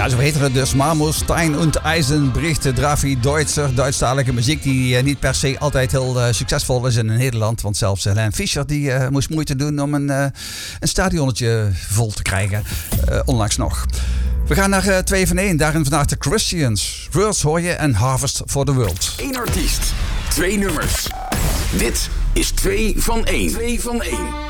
Ja, zo heette het dus. Marmor, Stein und Eisen berichten Dravi Duitser. Duitsstalige muziek die niet per se altijd heel succesvol is in Nederland. Want zelfs Helene Fischer die moest moeite doen om een stadionnetje vol te krijgen. Onlangs nog. We gaan naar 2 van 1. Daarin vandaag de Christians. Words hoor je en Harvest for the World. 1 artiest, 2 nummers. Dit is 2 van 1. 2 van 1.